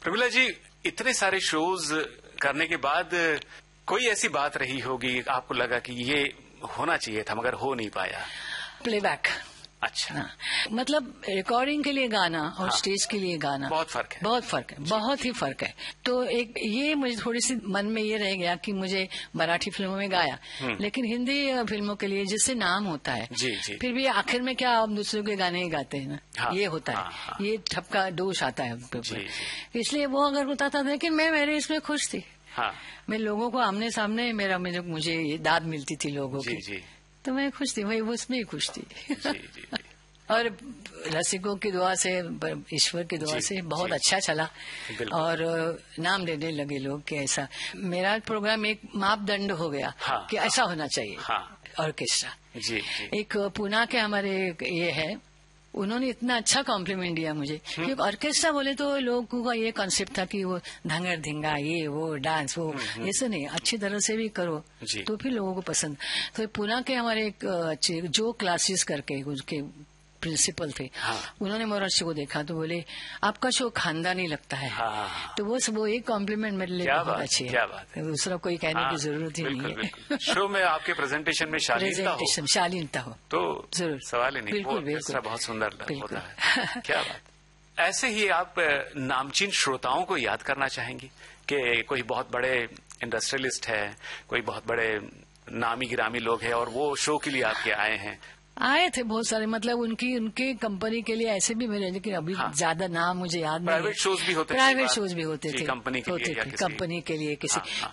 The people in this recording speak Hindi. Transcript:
प्रमिला जी, इतने सारे शोज करने के बाद कोई ऐसी बात रही होगी आपको लगा कि ये होना चाहिए था मगर हो नहीं पाया? प्लेबैक। अच्छा। हाँ, मतलब रिकॉर्डिंग के लिए गाना और स्टेज के लिए गाना बहुत फर्क है। बहुत फर्क है, बहुत ही फर्क है। तो एक ये मुझे थोड़ी सी मन में ये रह गया कि मुझे मराठी फिल्मों में गाया, लेकिन हिंदी फिल्मों के लिए जिससे नाम होता है, जी जी, फिर भी आखिर में क्या आप दूसरों के गाने ही गाते हैं ना। हाँ, ये होता है, हाँ, ये ठपका दोष आता है उनके जी, ऊपर। इसलिए वो अगर होता था, लेकिन मैं मेरे इसमें खुश थी। हाँ, मैं लोगों को आमने सामने मुझे दाद मिलती थी लोगों की, जी, तो मैं खुश थी, वही उसमें ही खुश थी। जी, जी, जी। और रसिकों की दुआ से, ईश्वर की दुआ से बहुत अच्छा चला और नाम लेने लगे लोग कि ऐसा मेरा प्रोग्राम एक मापदंड हो गया। हाँ, कि ऐसा होना चाहिए। हाँ, ऑर्केस्ट्रा। जी, जी। एक पुणे के हमारे ये है, उन्होंने इतना अच्छा कॉम्प्लीमेंट दिया मुझे, क्योंकि ऑर्केस्ट्रा बोले तो लोगों का ये कॉन्सेप्ट था कि वो धंगर धिंगा, ये वो डांस वो, ऐसे नहीं, अच्छी तरह से भी करो तो फिर लोगों को पसंद। तो पुणे के हमारे एक अच्छे जो क्लासेस करके उसके प्रिंसिपल थे, उन्होंने मोरारजी को देखा तो बोले आपका शो खानदानी लगता है। तो वो एक कॉम्प्लीमेंट मेरे लिए बहुत अच्छी है। क्या बात है, दूसरा कोई कहने की जरूरत ही नहीं है। शो में आपके प्रेजेंटेशन में शालीनता हो तो जरूर, सवाल ही नहीं। बिल्कुल, बहुत सुंदर होता है। क्या बात। ऐसे ही आप नामचीन श्रोताओं को याद करना चाहेंगी कि कोई बहुत बड़े इंडस्ट्रियलिस्ट है, कोई बहुत बड़े नामी गिरामी लोग हैं और वो शो के लिए आपके आए हैं? आए थे बहुत सारे, मतलब उनकी कंपनी के लिए ऐसे भी मिले, लेकिन अभी ज्यादा नाम मुझे याद नहीं है। प्राइवेट शोज भी होते थे, प्राइवेट शोज भी होते थे, कंपनी के लिए किसी